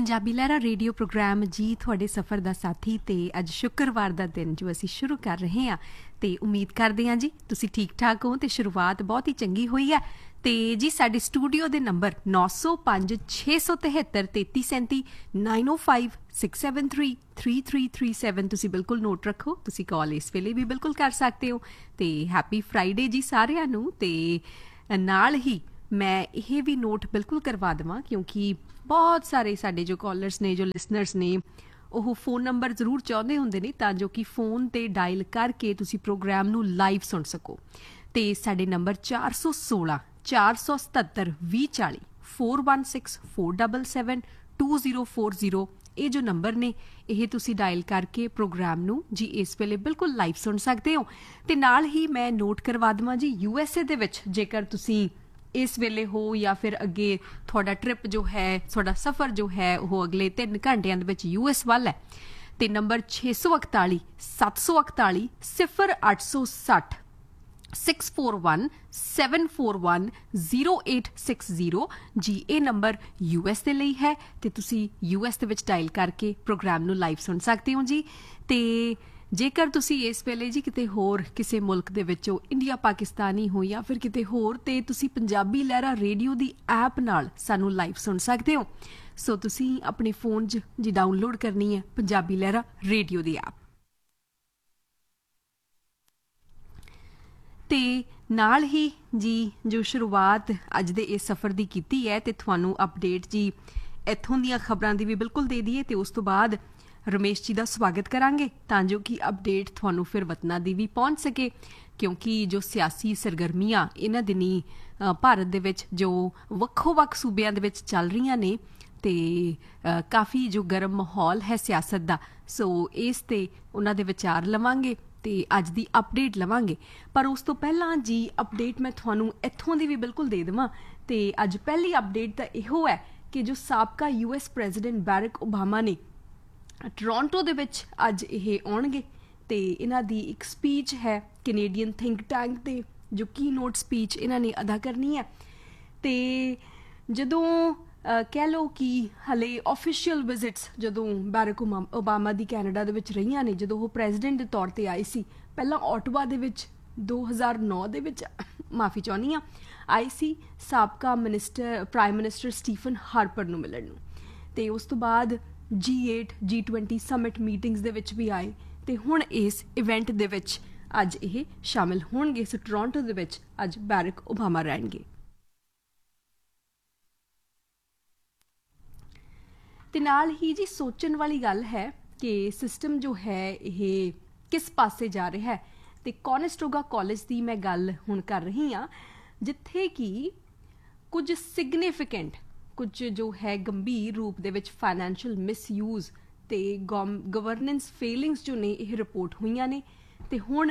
ਪੰਜਾਬੀ ਲਹਿਰਾ radio programme ਜੀ ਤੁਹਾਡੇ ਸਫ਼ਰ ਦਾ ਸਾਥੀ ਤੇ ਅੱਜ ਸ਼ੁੱਕਰਵਾਰ ਦਾ ਦਿਨ ਜੋ ਅਸੀਂ ਸ਼ੁਰੂ ਕਰ ਰਹੇ ਹਾਂ ਤੇ ਉਮੀਦ ਕਰਦੇ ਹਾਂ ਜੀ ਤੁਸੀਂ ਠੀਕ ਠਾਕ ਹੋ ਤੇ ਸ਼ੁਰੂਆਤ ਬਹੁਤ ਹੀ ਚੰਗੀ ਹੋਈ ਹੈ ਤੇ ਜੀ ਸਾਡੇ ਸਟੂਡੀਓ ਦੇ ਨੰਬਰ 905 673 3337 905 673 3337 ਤੁਸੀਂ ਬਿਲਕੁਲ ਨੋਟ ਰੱਖੋ ਤੁਸੀਂ ਕਾਲ ਇਸ ਵੇਲੇ ਵੀ ਬਿਲਕੁਲ ਕਰ ਸਕਦੇ ਹੋ ਤੇ ਹੈਪੀ ਫਰਾਈਡੇ ਜੀ ਸਾਰਿਆਂ ਨੂੰ ਤੇ ਨਾਲ ਹੀ ਮੈਂ ਇਹ ਵੀ ਨੋਟ ਬਿਲਕੁਲ ਕਰਵਾ ਦੇਵਾਂ ਕਿਉਂਕਿ ਬਹੁਤ ਸਾਰੇ ਸਾਡੇ ਜੋ ਕਾਲਰਸ ਨੇ ਜੋ ਲਿਸਨਰਸ ਨੇ ਉਹ ਫੋਨ ਨੰਬਰ ਜ਼ਰੂਰ ਚਾਹੁੰਦੇ ਹੁੰਦੇ ਨੇ ਤਾਂ ਜੋ ਕਿ ਫੋਨ ਤੇ ਡਾਇਲ ਕਰਕੇ ਤੁਸੀਂ ਪ੍ਰੋਗਰਾਮ ਨੂੰ ਲਾਈਵ ਸੁਣ ਸਕੋ ਤੇ ਸਾਡੇ ਨੰਬਰ 416 477 2040 416 477 2040 ਇਹ ਜੋ ਨੰਬਰ ਨੇ ਇਹ ਤੁਸੀਂ ਡਾਇਲ ਕਰਕੇ ਪ੍ਰੋਗਰਾਮ ਨੂੰ ਜੀ ਇਸ ਵੇਲੇ ਬਿਲਕੁਲ ਲਾਈਵ ਸੁਣ ਸਕਦੇ ਹੋ ਤੇ ਨਾਲ ਹੀ ਮੈਂ ਨੋਟ ਕਰਵਾ ਦੇਵਾਂ ਜੀ USA ਦੇ ਵਿੱਚ ਜੇਕਰ ਤੁਸੀਂ ਇਸ ਵੇਲੇ ਹੋ ਜਾਂ ਫਿਰ ਅੱਗੇ ਤੁਹਾਡਾ ਟ੍ਰਿਪ ਜੋ ਹੈ ਤੁਹਾਡਾ ਸਫ਼ਰ ਜੋ ਹੈ ਉਹ ਅਗਲੇ 3 ਘੰਟਿਆਂ ਦੇ ਵਿੱਚ US ਵੱਲ ਹੈ ਤੇ ਨੰਬਰ 641 741 0860 641 741 0860 ਜੀ ਇਹ ਨੰਬਰ US ਦੇ ਲਈ ਹੈ ਤੇ ਤੁਸੀਂ US ਦੇ ਵਿੱਚ ਡਾਇਲ ਕਰਕੇ ਪ੍ਰੋਗਰਾਮ ਨੂੰ ਲਾਈਵ ਸੁਣ ਸਕਦੇ ਹੋ ਜੀ ਤੇ ਜੇਕਰ ਤੁਸੀਂ ਇਸ ਵੇਲੇ ਜੀ ਕਿਤੇ ਹੋਰ ਕਿਸੇ ਮੁਲਕ ਦੇ ਵਿੱਚੋਂ ਇੰਡੀਆ ਪਾਕਿਸਤਾਨੀ ਹੋ ਜਾਂ ਫਿਰ ਕਿਤੇ ਹੋਰ ਤੇ ਤੁਸੀਂ ਪੰਜਾਬੀ ਲਹਿਰਾ ਰੇਡੀਓ ਦੀ ਐਪ ਨਾਲ ਸਾਨੂੰ ਲਾਈਵ ਸੁਣ ਸਕਦੇ ਹੋ ਸੋ ਤੁਸੀਂ ਆਪਣੇ ਫੋਨ 'ਚ ਜੀ ਡਾਊਨਲੋਡ ਕਰਨੀ ਹੈ ਪੰਜਾਬੀ ਲਹਿਰਾ ਰੇਡੀਓ ਦੀ ਐਪ ਤੇ ਨਾਲ ਹੀ ਜੀ ਜੋ ਸ਼ੁਰੂਆਤ ਅੱਜ ਦੇ ਇਸ ਸਫ਼ਰ ਦੀ ਕੀਤੀ ਹੈ ਤੇ ਤੁਹਾਨੂੰ ਅਪਡੇਟ ਜੀ ਇੱਥੋਂ ਦੀਆਂ ਖਬਰਾਂ ਦੀ ਵੀ ਬਿਲਕੁਲ ਦੇ ਦਈਏ ਤੇ ਉਸ ਤੋਂ ਬਾਅਦ ਰਮੇਸ਼ ਜੀ ਦਾ ਸਵਾਗਤ ਕਰਾਂਗੇ ਤਾਂ ਜੋ ਕਿ ਅਪਡੇਟ ਤੁਹਾਨੂੰ ਫਿਰ ਵਤਨਾਂ ਦੀ ਵੀ ਪਹੁੰਚ ਸਕੇ ਕਿਉਂਕਿ ਜੋ ਸਿਆਸੀ ਸਰਗਰਮੀਆਂ ਇਹਨਾਂ ਦਿਨੀ ਭਾਰਤ ਦੇ ਵਿੱਚ ਜੋ ਵੱਖੋ-ਵੱਖ ਸੂਬਿਆਂ ਦੇ ਵਿੱਚ ਚੱਲ ਰਹੀਆਂ ਨੇ ਤੇ ਕਾਫੀ ਜੋ ਗਰਮ ਮਾਹੌਲ ਹੈ ਸਿਆਸਤ ਦਾ ਸੋ ਇਸ ਤੇ ਉਹਨਾਂ ਦੇ ਵਿਚਾਰ ਲਵਾਂਗੇ ਤੇ ਅੱਜ ਦੀ ਅਪਡੇਟ ਲਵਾਂਗੇ ਪਰ ਉਸ ਤੋਂ ਪਹਿਲਾਂ ਜੀ ਅਪਡੇਟ ਮੈਂ ਤੁਹਾਨੂੰ ਇੱਥੋਂ ਦੀ ਵੀ ਬਿਲਕੁਲ ਦੇ ਦੇਵਾਂ ਤੇ ਅੱਜ ਪਹਿਲੀ ਅਪਡੇਟ ਤਾਂ ਇਹੋ ਹੈ ਕਿ ਜੋ ਸਾਬਕਾ US ਪ੍ਰੈਜ਼ੀਡੈਂਟ ਬੈਰਕ ਓਬਾਮਾ ਨੇ ਟੋਰਾਂਟੋ ਦੇ ਵਿੱਚ ਅੱਜ ਇਹ ਆਉਣਗੇ ਤੇ ਇਹਨਾਂ ਦੀ ਇੱਕ ਸਪੀਚ ਹੈ ਕੈਨੇਡੀਅਨ ਥਿੰਕ ਟੈਂਕ ਤੇ ਜੋ ਕੀ ਨੋਟ ਸਪੀਚ ਇਹਨਾਂ ਨੇ ਅਦਾ ਕਰਨੀ ਹੈ ਤੇ ਜਦੋਂ ਕਹਿ ਲਓ ਕਿ ਹਲੇ ਆਫੀਸ਼ੀਅਲ ਵਿਜ਼ਿਟਸ ਜਦੋਂ ਬੈਰਕ ਓਬਾਮਾ ਦੀ ਕੈਨੇਡਾ ਦੇ ਵਿੱਚ ਰਹੀਆਂ ਨੇ ਜਦੋਂ ਉਹ ਪ੍ਰੈਜ਼ੀਡੈਂਟ ਦੇ ਤੌਰ ਤੇ ਆਏ ਸੀ ਪਹਿਲਾਂ ਓਟਵਾ ਦੇ ਵਿੱਚ 2009 ਦੇ ਵਿੱਚ ਮਾਫੀ ਚਾਹੁੰਦੀ ਹਾਂ ਆਈ ਸੀ ਸਾਬਕਾ ਪ੍ਰਾਈਮ ਮਿਨਿਸਟਰ ਸਟੀਫਨ ਹਾਰਪਰ ਨੂੰ ਮਿਲਣ ਨੂੰ ਤੇ ਉਸ ਤੋਂ ਬਾਅਦ G8 G20 ਸਮਿਟ ਮੀਟਿੰਗਸ ਦੇ ਵਿੱਚ ਵੀ ਆਏ ਤੇ ਹੁਣ ਇਸ ਇਵੈਂਟ ਦੇ ਵਿੱਚ ਅੱਜ ਇਹ ਸ਼ਾਮਿਲ ਹੋਣਗੇ ਸੋ ਟੋਰਾਂਟੋ ਦੇ ਵਿੱਚ ਅੱਜ ਬੈਰਕ ਓਬਾਮਾ ਰਹਿਣਗੇ ਤੇ ਨਾਲ ਹੀ ਜੀ ਸੋਚਣ ਵਾਲੀ ਗੱਲ ਹੈ ਕਿ ਸਿਸਟਮ ਜੋ ਹੈ ਇਹ ਕਿਸ ਪਾਸੇ ਜਾ ਰਿਹਾ ਹੈ ਤੇ ਕੋਨੈਸਟੋਗਾ ਕਾਲਜ ਦੀ ਮੈਂ ਗੱਲ ਹੁਣ ਕਰ ਰਹੀ ਹਾਂ ਜਿੱਥੇ ਕਿ ਕੁਝ ਸਿਗਨੀਫੀਕੈਂਟ ਕੁਝ ਜੋ ਹੈ ਗੰਭੀਰ ਰੂਪ ਦੇ ਵਿੱਚ ਫਾਈਨੈਂਸ਼ੀਅਲ ਮਿਸਯੂਜ਼ ਤੇ ਗਵਰਨੈਂਸ ਫੇਲਿੰਗਸ ਜੋ ਨੇ ਇਹ ਰਿਪੋਰਟ ਹੋਈਆਂ ਨੇ ਤੇ ਹੁਣ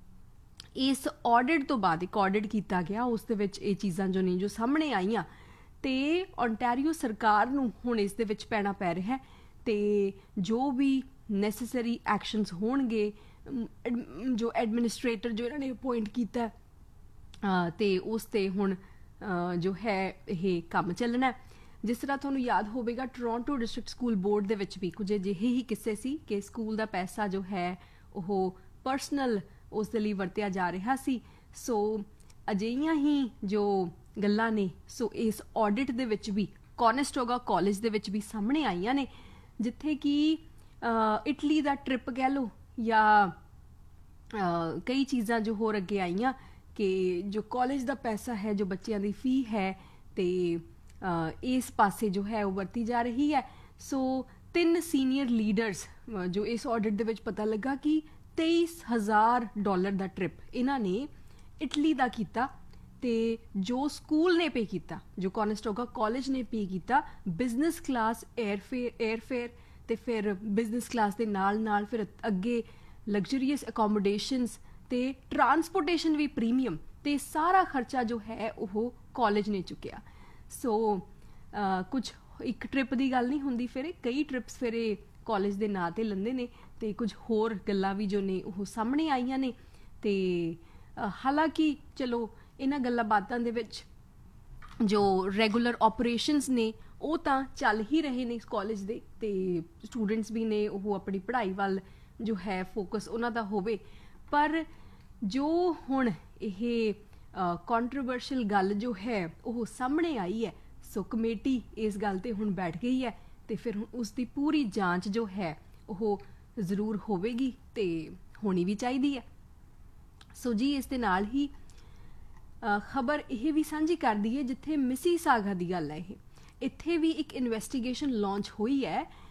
ਇਸ ਆਡਿਟ ਤੋਂ ਬਾਅਦ ਇੱਕ ਆਡਿਟ ਕੀਤਾ ਗਿਆ ਉਸ ਦੇ ਵਿੱਚ ਇਹ ਚੀਜ਼ਾਂ ਜੋ ਨੇ ਜੋ ਸਾਹਮਣੇ ਆਈਆਂ ਤੇ ਓਨਟਾਰੀਓ ਸਰਕਾਰ ਨੂੰ ਹੁਣ ਇਸ ਦੇ ਵਿੱਚ ਪੈਣਾ ਪੈ ਰਿਹਾ ਹੈ ਤੇ ਜੋ ਵੀ ਨੈਸੈਸਰੀ ਐਕਸ਼ਨਸ ਹੋਣਗੇ ਜੋ ਐਡਮਿਨਿਸਟ੍ਰੇਟਰ ਜੋ ਇਹਨਾਂ ਨੇ ਅਪੁਆਇੰਟ ਕੀਤਾ ਤੇ ਉਸ ਤੇ ਹੁਣ ਜੋ ਹੈ ਇਹ ਕੰਮ ਚੱਲਣਾ ਜਿਸ ਤਰ੍ਹਾਂ ਤੁਹਾਨੂੰ ਯਾਦ ਹੋਵੇਗਾ ਟੋਰਾਂਟੋ ਡਿਸਟ੍ਰਿਕਟ ਸਕੂਲ ਬੋਰਡ ਦੇ ਵਿੱਚ ਵੀ ਕੁਝ ਅਜਿਹੇ ਹੀ ਕਿੱਸੇ ਸੀ ਕਿ ਸਕੂਲ ਦਾ ਪੈਸਾ ਜੋ ਹੈ ਉਹ ਪਰਸਨਲ ਉਸ ਦੇ ਲਈ ਵਰਤਿਆ ਜਾ ਰਿਹਾ ਸੀ ਸੋ ਅਜਿਹੀਆਂ ਹੀ ਜੋ ਗੱਲਾਂ ਨੇ ਸੋ ਇਸ ਆਡਿਟ ਦੇ ਵਿੱਚ ਵੀ ਕੋਨੈਸਟੋਗਾ ਕਾਲਜ ਦੇ ਵਿੱਚ ਵੀ ਸਾਹਮਣੇ ਆਈਆਂ ਨੇ ਜਿੱਥੇ ਕਿ ਇਟਲੀ ਦਾ ਟ੍ਰਿਪ ਕਹਿ ਲਓ ਜਾਂ ਕਈ ਚੀਜ਼ਾਂ ਜੋ ਹੋਰ ਅੱਗੇ ਆਈਆਂ ਕਿ ਜੋ ਕਾਲਜ ਦਾ ਪੈਸਾ ਹੈ ਜੋ ਬੱਚਿਆਂ ਦੀ ਫੀ ਹੈ ਤੇ ਇਸ ਪਾਸੇ ਜੋ ਹੈ ਉਹ ਵਰਤੀ ਜਾ ਰਹੀ ਹੈ ਸੋ 3 ਸੀਨੀਅਰ ਲੀਡਰਸ ਜੋ ਇਸ ਆਡਿਟ ਦੇ ਵਿੱਚ ਪਤਾ ਲੱਗਾ ਕਿ $23,000 ਦਾ ਟ੍ਰਿਪ ਇਹਨਾਂ ਨੇ ਇਟਲੀ ਦਾ ਕੀਤਾ ਤੇ ਜੋ ਸਕੂਲ ਨੇ ਪੇ ਕੀਤਾ ਜੋ ਕੋਨੈਸਟੋਗਾ ਕਾਲਜ ਨੇ ਪੇ ਕੀਤਾ ਬਿਜ਼ਨਸ ਕਲਾਸ 에ਅਰਫੇਅਰ ਤੇ ਫਿਰ ਬਿਜ਼ਨਸ ਕਲਾਸ ਦੇ ਨਾਲ ਫਿਰ ਅੱਗੇ ਲਗਜ਼ਰੀਅਸ ਅਕੋਮੋਡੇਸ਼ਨਸ ਤੇ ਟਰਾਂਸਪੋਰਟੇਸ਼ਨ ਵੀ ਪ੍ਰੀਮੀਅਮ ਤੇ ਸਾਰਾ ਖਰਚਾ ਜੋ ਹੈ ਉਹ ਕਾਲਜ ਨੇ ਚੁੱਕਿਆ ਸੋ ਕੁਝ ਇੱਕ ਟ੍ਰਿਪ ਦੀ ਗੱਲ ਨਹੀਂ ਹੁੰਦੀ ਫਿਰ ਕਈ ਟ੍ਰਿਪਸ ਫਿਰ ਇਹ ਕਾਲਜ ਦੇ ਨਾਂ ਤੇ ਲੈਂਦੇ ਨੇ ਤੇ ਕੁਝ ਹੋਰ ਗੱਲਾਂ ਵੀ ਜੋ ਨੇ ਉਹ ਸਾਹਮਣੇ ਆਈਆਂ ਨੇ ਤੇ ਹਾਲਾਂਕਿ ਚਲੋ ਇਹਨਾਂ ਗੱਲਾਂ ਬਾਤਾਂ ਦੇ ਵਿੱਚ ਜੋ ਰੈਗੂਲਰ ਆਪਰੇਸ਼ਨਸ ਨੇ ਉਹ ਤਾਂ ਚੱਲ ਹੀ ਰਹੇ ਨੇ ਕਾਲਜ ਦੇ, ਤੇ ਸਟੂਡੈਂਟਸ ਵੀ ਨੇ, ਉਹ ਆਪਣੀ ਪੜ੍ਹਾਈ ਵੱਲ ਜੋ ਹੈ ਫੋਕਸ ਉਹਨਾਂ ਦਾ ਹੋਵੇ। ਪਰ ਜੋ ਹੁਣ ਇਹ ਕੰਟਰੋਵਰਸ਼ੀਅਲ ਗੱਲ ਜੋ ਹੈ ਉਹ ਸਾਹਮਣੇ ਆਈ ਹੈ, ਸੋ ਕਮੇਟੀ ਇਸ ਗੱਲ ਤੇ ਹੁਣ ਬੈਠ ਗਈ ਹੈ ਤੇ ਫਿਰ ਹੁਣ ਉਸ ਦੀ ਪੂਰੀ ਜਾਂਚ ਜੋ ਹੈ ਉਹ ਜ਼ਰੂਰ ਹੋਵੇਗੀ ਤੇ ਹੋਣੀ ਵੀ ਚਾਹੀਦੀ ਹੈ। ਸੋ ਜੀ ਇਸ ਦੇ ਨਾਲ ਹੀ ਖਬਰ ਇਹ ਵੀ ਸਾਂਝੀ ਕਰਦੀ ਹੈ ਜਿੱਥੇ ਮਿਸੀਸਾਗਾ ਦੀ ਗੱਲ ਹੈ, ਇਹ ਇੱਥੇ ਵੀ ਇੱਕ ਇਨਵੈਸਟੀਗੇਸ਼ਨ ਲਾਂਚ ਹੋਈ ਹੈ